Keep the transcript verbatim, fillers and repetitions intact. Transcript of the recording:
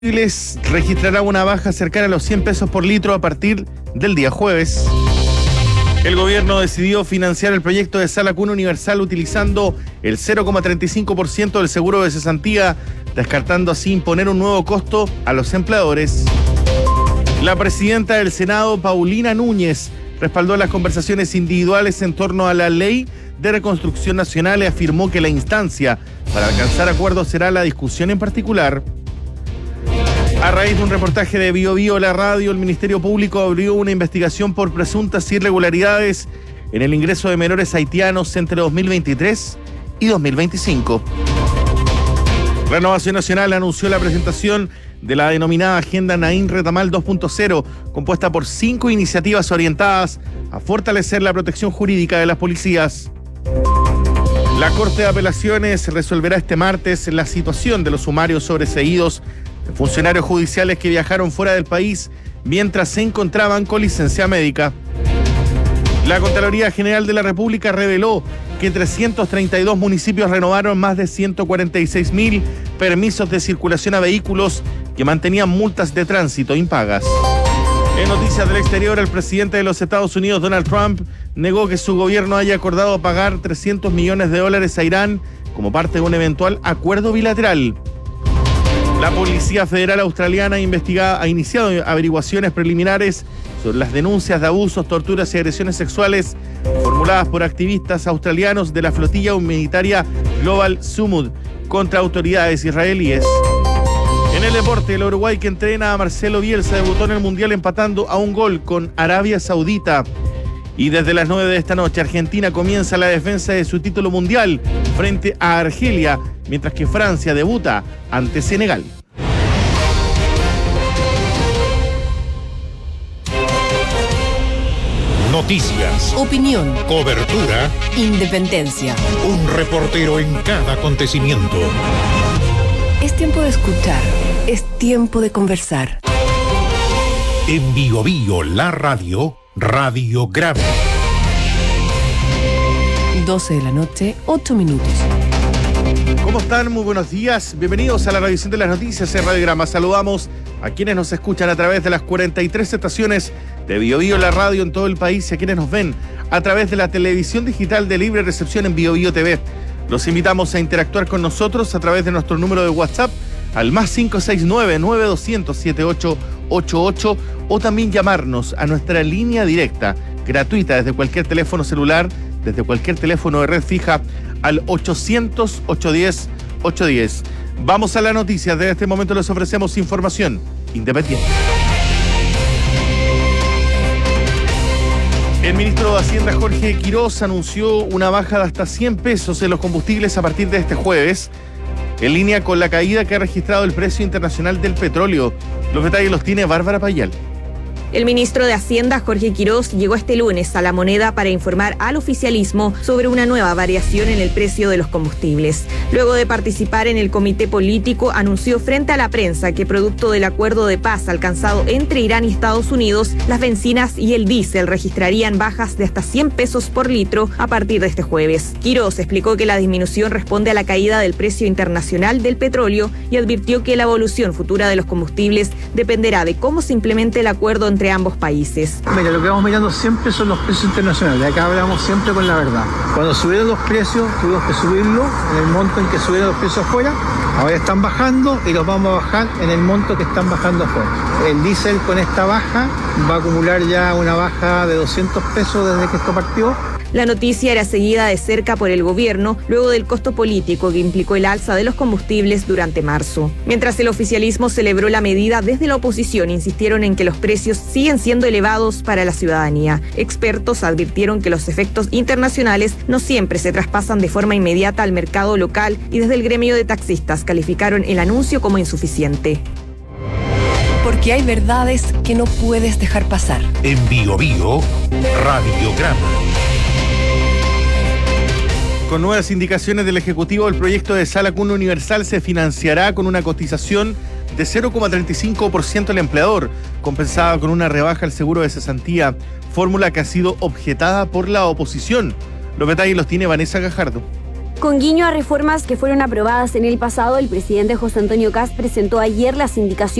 Registrará una baja cercana a los cien pesos por litro a partir del día jueves. El gobierno decidió financiar el proyecto de Sala Cuna Universal utilizando el cero coma treinta y cinco por ciento del seguro de cesantía, descartando así imponer un nuevo costo a los empleadores. La presidenta del Senado, Paulina Núñez, respaldó las conversaciones individuales en torno a la Ley de Reconstrucción Nacional y afirmó que la instancia para alcanzar acuerdos será la discusión en particular. A raíz de un reportaje de Bio Bio La Radio, el Ministerio Público abrió una investigación por presuntas irregularidades en el ingreso de menores haitianos entre dos mil veintitrés y dos mil veinticinco. Renovación Nacional anunció la presentación de la denominada Agenda Naín Retamal dos punto cero, compuesta por cinco iniciativas orientadas a fortalecer la protección jurídica de las policías. La Corte de Apelaciones resolverá este martes la situación de los sumarios sobreseídos de funcionarios judiciales que viajaron fuera del país mientras se encontraban con licencia médica. La Contraloría General de la República reveló que trescientos treinta y dos municipios renovaron más de ciento cuarenta y seis mil permisos de circulación a vehículos que mantenían multas de tránsito impagas. En noticias del exterior, el presidente de los Estados Unidos, Donald Trump, negó que su gobierno haya acordado pagar trescientos millones de dólares a Irán como parte de un eventual acuerdo bilateral. La Policía Federal Australiana investiga, ha iniciado averiguaciones preliminares sobre las denuncias de abusos, torturas y agresiones sexuales formuladas por activistas australianos de la flotilla humanitaria Global Sumud contra autoridades israelíes. En el deporte, el Uruguay que entrena a Marcelo Bielsa debutó en el Mundial empatando a un gol con Arabia Saudita. Y desde las nueve de esta noche, Argentina comienza la defensa de su título mundial frente a Argelia, mientras que Francia debuta ante Senegal. Noticias, opinión, cobertura, independencia. Un reportero en cada acontecimiento. Es tiempo de escuchar, es tiempo de conversar. En Bio Bio La Radio, Radiograma. doce de la noche, ocho minutos. ¿Cómo están? Muy buenos días. Bienvenidos a la revisión de las noticias en Radiograma. Saludamos a quienes nos escuchan a través de las cuarenta y tres estaciones de Bio Bio La Radio en todo el país y a quienes nos ven a través de la televisión digital de libre recepción en Bio Bio T V. Los invitamos a interactuar con nosotros a través de nuestro número de WhatsApp al más cinco seis nueve, nueve dos cero cero, siete ocho ocho ocho o también llamarnos a nuestra línea directa, gratuita desde cualquier teléfono celular, desde cualquier teléfono de red fija al ochocientos, ochocientos diez, ochocientos diez. Vamos a la noticia. Desde este momento les ofrecemos información independiente. El ministro de Hacienda, Jorge Quirós, anunció una baja de hasta cien pesos en los combustibles a partir de este jueves, en línea con la caída que ha registrado el precio internacional del petróleo. Los detalles los tiene Bárbara Payal. El ministro de Hacienda, Jorge Quirós, llegó este lunes a La Moneda para informar al oficialismo sobre una nueva variación en el precio de los combustibles. Luego de participar en el comité político, anunció frente a la prensa que producto del acuerdo de paz alcanzado entre Irán y Estados Unidos, las bencinas y el diésel registrarían bajas de hasta cien pesos por litro a partir de este jueves. Quirós explicó que la disminución responde a la caída del precio internacional del petróleo y advirtió que la evolución futura de los combustibles dependerá de cómo se implemente el acuerdo entre entre ambos países. Mira, lo que vamos mirando siempre son los precios internacionales. Acá hablamos siempre con la verdad. Cuando subieron los precios, tuvimos que subirlo en el monto en que subieron los precios afuera. Ahora están bajando y los vamos a bajar en el monto que están bajando afuera. El diésel con esta baja va a acumular ya una baja de doscientos pesos desde que esto partió. La noticia era seguida de cerca por el gobierno luego del costo político que implicó el alza de los combustibles durante marzo. Mientras el oficialismo celebró la medida, desde la oposición insistieron en que los precios siguen siendo elevados para la ciudadanía. Expertos advirtieron que los efectos internacionales no siempre se traspasan de forma inmediata al mercado local y desde el gremio de taxistas calificaron el anuncio como insuficiente. Porque hay verdades que no puedes dejar pasar. En Bio Bio Radiograma. Con nuevas indicaciones del Ejecutivo, el proyecto de Sala Cuna Universal se financiará con una cotización de cero coma treinta y cinco por ciento al empleador, compensada con una rebaja al seguro de cesantía, fórmula que ha sido objetada por la oposición. Los detalles los tiene Vanessa Gajardo. Con guiño a reformas que fueron aprobadas en el pasado, el presidente José Antonio Kast presentó ayer las indicaciones